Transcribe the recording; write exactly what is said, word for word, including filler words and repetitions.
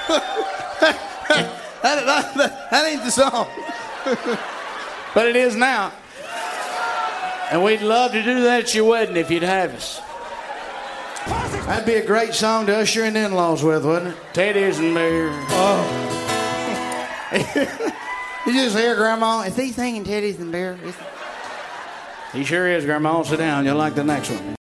that, that, that ain't the song. But it is now. And we'd love to do that at your wedding if you'd have us. That'd be a great song to usher in the in-laws with, wouldn't it? Teddy's and beer. Oh. You just hear Grandma, is he singing Teddy's and beer? He sure is, Grandma. Sit down. You'll like the next one.